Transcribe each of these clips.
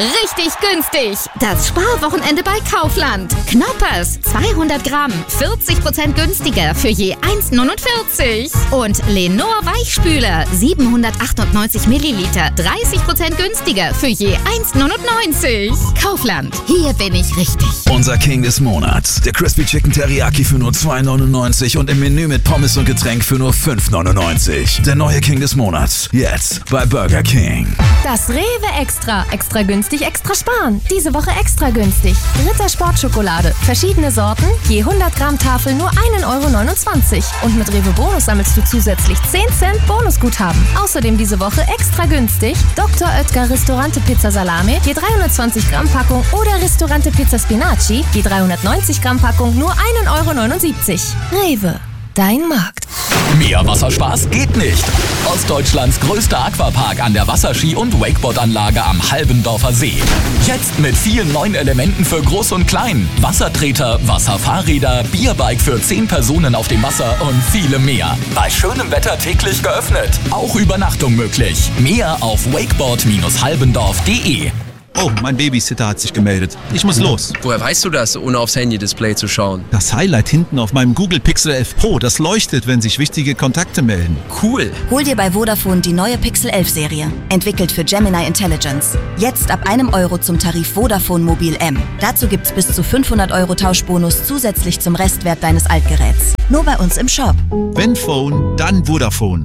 Richtig günstig. Das Sparwochenende bei Kaufland. Knoppers, 200 Gramm, 40% günstiger für je 1,49. Und Lenor Weichspüler, 798 Milliliter, 30% günstiger für je 1,99. Kaufland, hier bin ich richtig. Unser King des Monats. Der Crispy Chicken Teriyaki für nur 2,99 und im Menü mit Pommes und Getränk für nur 5,99. Der neue King des Monats. Jetzt bei Burger King. Das Rewe Extra. Extra günstig, extra sparen. Diese Woche extra günstig. Ritter Sportschokolade. Verschiedene Sorten. Je 100 Gramm Tafel nur 1,29 €. Und mit Rewe Bonus sammelst du zusätzlich 10 Cent Bonusguthaben. Außerdem diese Woche extra günstig. Dr. Oetker Ristorante Pizza Salame. Je 320 Gramm Packung oder Ristorante Pizza Spinaci. Je 390 Gramm Packung nur 1,79 €. Rewe. Dein Markt. Mehr Wasserspaß geht nicht. Ostdeutschlands größter Aquapark an der Wasserski- und Wakeboardanlage am Halbendorfer See. Jetzt mit vielen neuen Elementen für Groß und Klein. Wassertreter, Wasserfahrräder, Bierbike für 10 Personen auf dem Wasser und viele mehr. Bei schönem Wetter täglich geöffnet. Auch Übernachtung möglich. Mehr auf wakeboard-halbendorf.de. Oh, mein Babysitter hat sich gemeldet. Ich muss los. Woher weißt du das, ohne aufs Handy-Display zu schauen? Das Highlight hinten auf meinem Google Pixel 11 Pro, das leuchtet, wenn sich wichtige Kontakte melden. Cool. Hol dir bei Vodafone die neue Pixel 11 Serie. Entwickelt für Gemini Intelligence. Jetzt ab €1 zum Tarif Vodafone Mobil M. Dazu gibt's bis zu 500 € Tauschbonus zusätzlich zum Restwert deines Altgeräts. Nur bei uns im Shop. Wenn Phone, dann Vodafone.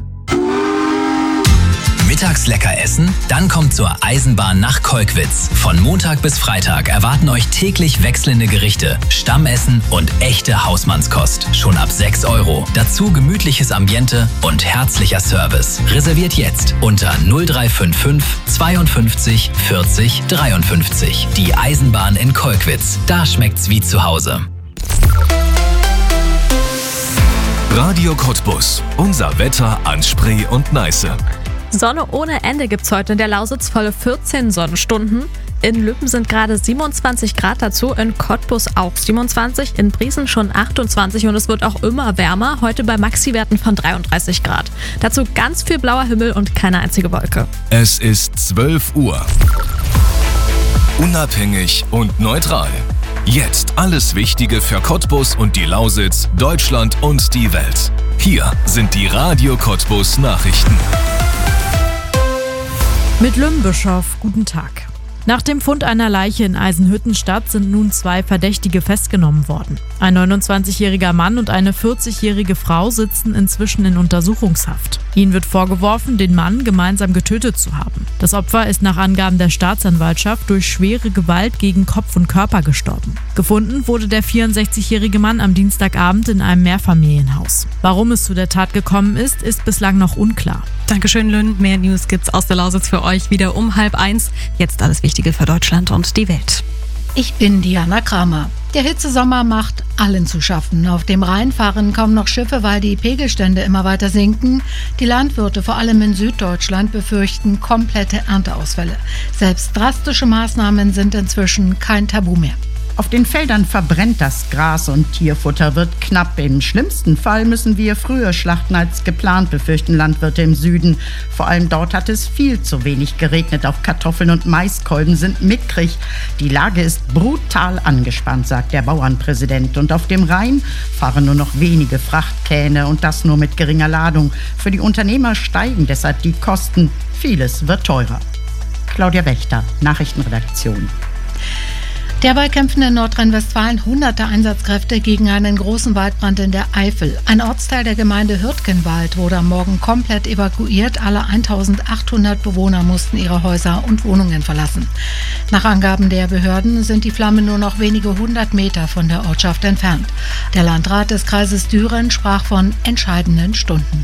Mittags lecker essen? Dann kommt zur Eisenbahn nach Kolkwitz. Von Montag bis Freitag erwarten euch täglich wechselnde Gerichte, Stammessen und echte Hausmannskost. Schon ab 6 €. Dazu gemütliches Ambiente und herzlicher Service. Reserviert jetzt unter 0355 52 40 53. Die Eisenbahn in Kolkwitz. Da schmeckt's wie zu Hause. Radio Cottbus. Unser Wetter an Spree und Neiße. Sonne ohne Ende gibt's heute in der Lausitz, volle 14 Sonnenstunden. In Lübben sind gerade 27 Grad dazu, in Cottbus auch 27, in Briesen schon 28 und es wird auch immer wärmer, heute bei Maxi-Werten von 33 Grad. Dazu ganz viel blauer Himmel und keine einzige Wolke. Es ist 12 Uhr. Unabhängig und neutral. Jetzt alles Wichtige für Cottbus und die Lausitz, Deutschland und die Welt. Hier sind die Radio Cottbus Nachrichten. Mit Lümbischow, guten Tag. Nach dem Fund einer Leiche in Eisenhüttenstadt sind nun 2 Verdächtige festgenommen worden. Ein 29-jähriger Mann und eine 40-jährige Frau sitzen inzwischen in Untersuchungshaft. Ihnen wird vorgeworfen, den Mann gemeinsam getötet zu haben. Das Opfer ist nach Angaben der Staatsanwaltschaft durch schwere Gewalt gegen Kopf und Körper gestorben. Gefunden wurde der 64-jährige Mann am Dienstagabend in einem Mehrfamilienhaus. Warum es zu der Tat gekommen ist bislang noch unklar. Dankeschön, Lynn. Mehr News gibt's aus der Lausitz für euch wieder um 12:30. Jetzt alles Wichtige für Deutschland und die Welt. Ich bin Diana Kramer. Der Hitzesommer macht allen zu schaffen. Auf dem Rhein fahren kaum noch Schiffe, weil die Pegelstände immer weiter sinken. Die Landwirte, vor allem in Süddeutschland, befürchten komplette Ernteausfälle. Selbst drastische Maßnahmen sind inzwischen kein Tabu mehr. Auf den Feldern verbrennt das Gras und Tierfutter wird knapp. Im schlimmsten Fall müssen wir früher schlachten als geplant, befürchten Landwirte im Süden. Vor allem dort hat es viel zu wenig geregnet. Auch Kartoffeln und Maiskolben sind mickrig. Die Lage ist brutal angespannt, sagt der Bauernpräsident. Und auf dem Rhein fahren nur noch wenige Frachtkähne und das nur mit geringer Ladung. Für die Unternehmer steigen deshalb die Kosten. Vieles wird teurer. Claudia Wächter, Nachrichtenredaktion. Derweil kämpfen in Nordrhein-Westfalen hunderte Einsatzkräfte gegen einen großen Waldbrand in der Eifel. Ein Ortsteil der Gemeinde Hürtgenwald wurde am Morgen komplett evakuiert. Alle 1800 Bewohner mussten ihre Häuser und Wohnungen verlassen. Nach Angaben der Behörden sind die Flammen nur noch wenige 100 Meter von der Ortschaft entfernt. Der Landrat des Kreises Düren sprach von entscheidenden Stunden.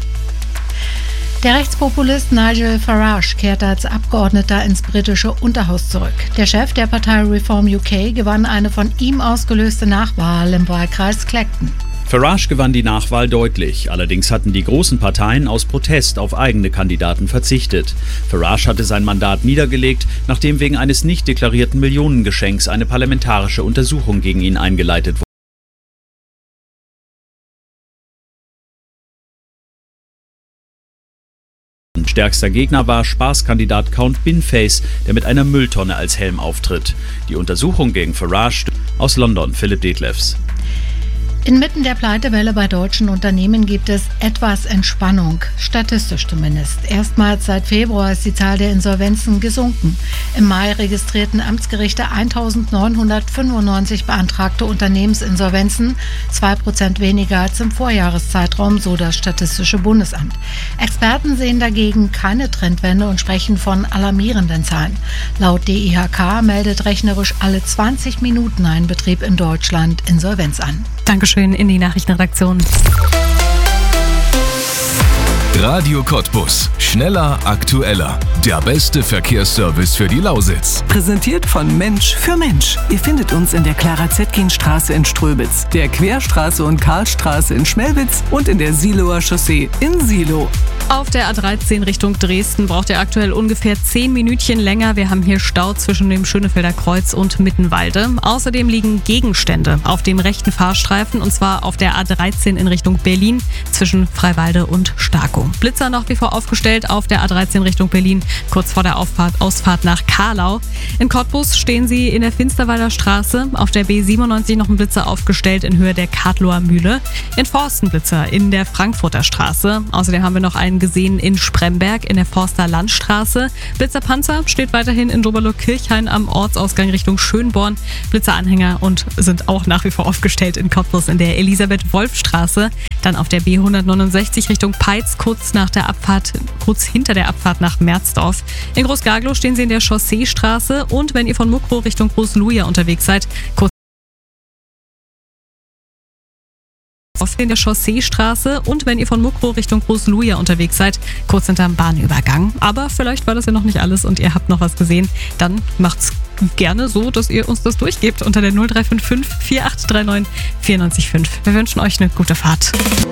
Der Rechtspopulist Nigel Farage kehrt als Abgeordneter ins britische Unterhaus zurück. Der Chef der Partei Reform UK gewann eine von ihm ausgelöste Nachwahl im Wahlkreis Clacton. Farage gewann die Nachwahl deutlich. Allerdings hatten die großen Parteien aus Protest auf eigene Kandidaten verzichtet. Farage hatte sein Mandat niedergelegt, nachdem wegen eines nicht deklarierten Millionengeschenks eine parlamentarische Untersuchung gegen ihn eingeleitet wurde. Stärkster Gegner war Spaßkandidat Count Binface, der mit einer Mülltonne als Helm auftritt. Die Untersuchung gegen Farage aus London, Philipp Detlefs. Inmitten der Pleitewelle bei deutschen Unternehmen gibt es etwas Entspannung, statistisch zumindest. Erstmals seit Februar ist die Zahl der Insolvenzen gesunken. Im Mai registrierten Amtsgerichte 1.995 beantragte Unternehmensinsolvenzen, 2% weniger als im Vorjahreszeitraum, so das Statistische Bundesamt. Experten sehen dagegen keine Trendwende und sprechen von alarmierenden Zahlen. Laut DIHK meldet rechnerisch alle 20 Minuten ein Betrieb in Deutschland Insolvenz an. Dankeschön in die Nachrichtenredaktion. Radio Cottbus. Schneller, aktueller. Der beste Verkehrsservice für die Lausitz. Präsentiert von Mensch für Mensch. Ihr findet uns in der Clara-Zetkin-Straße in Ströbitz, der Querstraße und Karlstraße in Schmelwitz und in der Siloer Chaussee in Silo. Auf der A13 Richtung Dresden braucht ihr aktuell ungefähr 10 Minütchen länger. Wir haben hier Stau zwischen dem Schönefelder Kreuz und Mittenwalde. Außerdem liegen Gegenstände auf dem rechten Fahrstreifen, und zwar auf der A13 in Richtung Berlin zwischen Freiwalde und Starkow. Blitzer nach wie vor aufgestellt auf der A13 Richtung Berlin, kurz vor der Ausfahrt nach Karlau. In Cottbus stehen sie in der Finsterwalder Straße, auf der B97 noch ein Blitzer aufgestellt in Höhe der Kartloer Mühle. In Forsten Blitzer in der Frankfurter Straße. Außerdem haben wir noch einen gesehen in Spremberg in der Forster Landstraße. Blitzerpanzer steht weiterhin in Doberloh-Kirchhain am Ortsausgang Richtung Schönborn. Blitzeranhänger und sind auch nach wie vor aufgestellt in Cottbus in der Elisabeth-Wolf-Straße. Dann auf der B169 Richtung Peitz, kurz hinter der Abfahrt nach Merzdorf. In Großgarglow stehen sie in der Chausseestraße und wenn ihr von Muckrow Richtung Großluja unterwegs seid, kurz in der Chausseestraße und wenn ihr von Muckrow Richtung Großluja unterwegs seid, kurz hinterm Bahnübergang. Aber vielleicht war das ja noch nicht alles und ihr habt noch was gesehen. Dann macht's gerne so, dass ihr uns das durchgebt unter der 0355 4839 94.5. Wir wünschen euch eine gute Fahrt.